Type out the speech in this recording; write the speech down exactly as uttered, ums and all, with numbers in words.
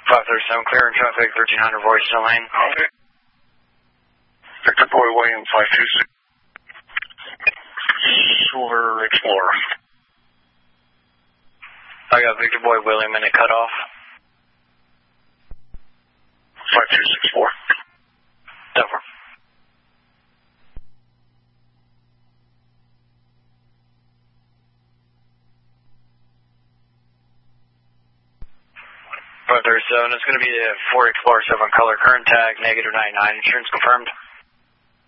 five thirty-seven, clearing traffic, thirteen hundred Royston Lane. Okay. Victor Boy William five two six. Silver Explorer. I got Victor Boy William in a cutoff. five two six four. Over. five thirty-seven, it's going to be a Ford Explorer seven color, current tag, negative ninety-nine, insurance confirmed.